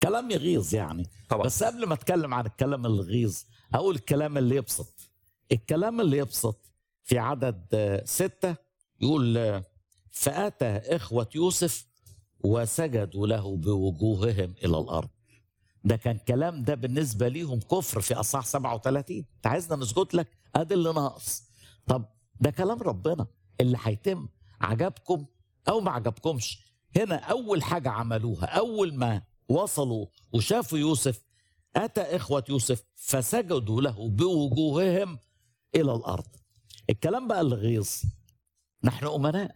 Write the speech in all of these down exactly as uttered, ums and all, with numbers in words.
كلام يغيظ يعني. طبعا. بس قبل ما اتكلم عن الكلام اللي يغيظ اقول الكلام اللي يبسط. الكلام اللي يبسط في عدد آه، ستة يقول آه، فأتى إخوة يوسف وسجدوا له بوجوههم إلى الأرض. ده كان كلام ده بالنسبة ليهم كفر في أصحاح سبعة وثلاثين. انت عايزنا نسجد لك؟ ادي اللي ناقص. طب ده كلام ربنا اللي هيتم، عجبكم أو ما عجبكمش. هنا أول حاجة عملوها أول ما وصلوا وشافوا يوسف، أتى إخوة يوسف فسجدوا له بوجوههم إلى الأرض. الكلام بقى اللي غيظ، نحن أمناء.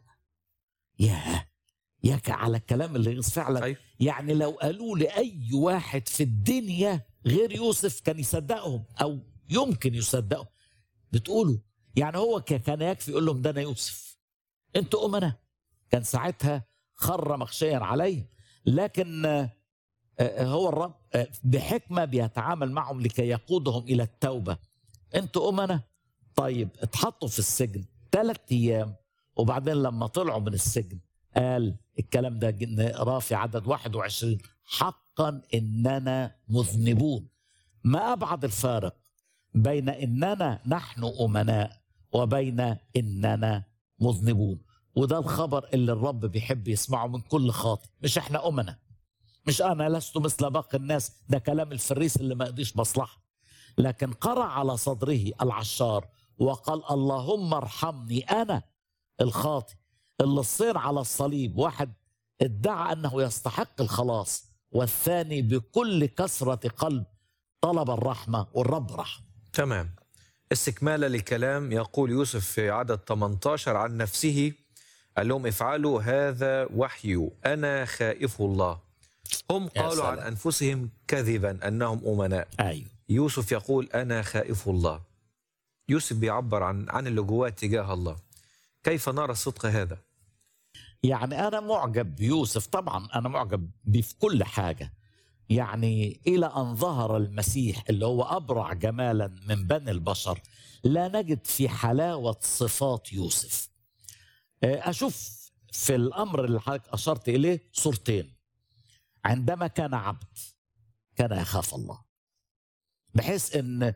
ياه ياك على الكلام اللي غيظ فعلا. أيوة. يعني لو قالوا لأي واحد في الدنيا غير يوسف كان يصدقهم أو يمكن يصدقهم. بتقولوا يعني هو ك- كان يكفي يقول لهم ده أنا يوسف، أنتوا أمناء. كان ساعتها خر مغشيا عليه. لكن آه، آه، هو الرب آه، بحكمة بيتعامل معهم لكي يقودهم إلى التوبة. أنتوا أمناء. طيب اتحطوا في السجن ثلاث أيام، وبعدين لما طلعوا من السجن قال الكلام ده نقراه في عدد واحد وعشرين: حقا إننا مذنبون. ما أبعد الفارق بين إننا نحن أمناء وبين إننا مذنبون. وده الخبر اللي الرب بيحب يسمعه من كل خاطئ. مش إحنا أمناء، مش أنا لست مثل باقي الناس، ده كلام الفريس اللي ما يقضيش مصلحة. لكن قرع على صدره العشار وقال اللهم ارحمني أنا الخاطئ. اللي الصين على الصليب واحد ادعى أنه يستحق الخلاص، والثاني بكل كسرة قلب طلب الرحمة والرب رحم. تمام. استكمالا للكلام يقول يوسف في عدد ثمانية عشر عن نفسه، قال لهم افعلوا هذا وحي أنا خائف الله. هم يا قالوا عن سلام. أنفسهم كذبا أنهم أمناء. أيوه. يوسف يقول أنا خائف الله. يوسف بيعبر عن عن اللي جواه تجاه الله. كيف نرى الصدق هذا؟ يعني أنا معجب بيوسف، طبعا أنا معجب بيه في كل حاجة. يعني إلى أن ظهر المسيح اللي هو أبرع جمالا من بني البشر لا نجد في حلاوة صفات يوسف. أشوف في الأمر اللي حضرتك أشرت إليه صورتين. عندما كان عبد كان يخاف الله، بحيث أن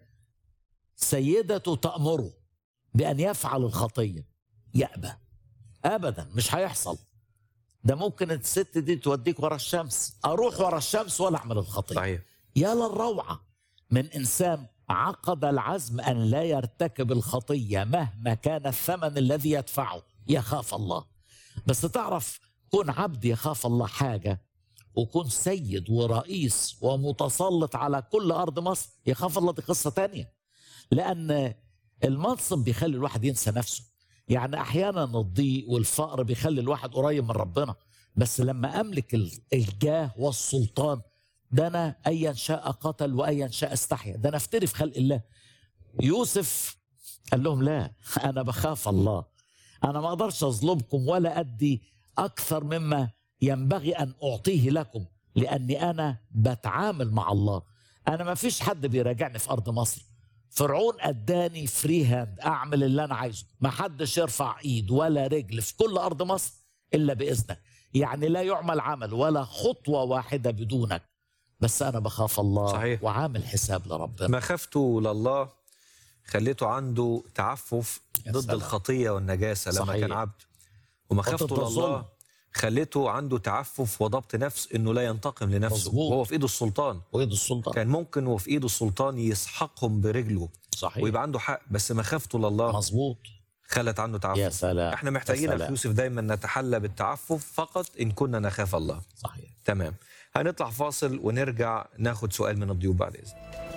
سيدته تأمره بأن يفعل الخطية يأبى أبدا، مش هيحصل. ده ممكن الست دي توديك ورا الشمس، أروح ورا الشمس ولا أعمل الخطية. صحيح. يا للروعة من إنسان عقد العزم أن لا يرتكب الخطية مهما كان الثمن الذي يدفعه. يخاف الله. بس تعرف كون عبد يخاف الله حاجة، وكون سيد ورئيس ومتسلط على كل أرض مصر يخاف الله دي قصة تانية. لأن المنصب بيخلي الواحد ينسى نفسه. يعني أحيانا الضيق والفقر بيخلي الواحد قريب من ربنا. بس لما أملك الجاه والسلطان، ده أنا أيا شاء قتل وأيا شاء استحيا، ده أنا أفتري في خلق الله. يوسف قال لهم لا، أنا بخاف الله. أنا ما أقدرش أظلمكم ولا أدي أكثر مما ينبغي أن أعطيه لكم، لأني أنا بتعامل مع الله. أنا ما فيش حد بيراجعني في أرض مصر. فرعون أداني فري هاند، أعمل اللي أنا عايزه. ما حدش يرفع إيد ولا رجل في كل أرض مصر إلا بإذنك. يعني لا يعمل عمل ولا خطوة واحدة بدونك. بس أنا بخاف الله. صحيح. وعامل حساب لربنا. مخافته لله خليته عنده تعفف يا ضد سلام. الخطية والنجاسة لما صحيح. كان عبد. ومخافته وضد الظلم. لله خليته عنده تعفف وضبط نفس انه لا ينتقم لنفسه. مظبوط. وهو في ايده السلطان. ويد السلطان. كان ممكن وهو في ايده السلطان يسحقهم برجله صحيح. ويبقى عنده حق، بس مخافته لله مظبوط. خلت عنده تعفف. يا سلام. احنا محتاجين يا يا سلام. يوسف دايما نتحلى بالتعفف فقط ان كنا نخاف الله. صحيح. تمام. هنطلع فاصل ونرجع ناخد سؤال من الضيوف بعد اذن.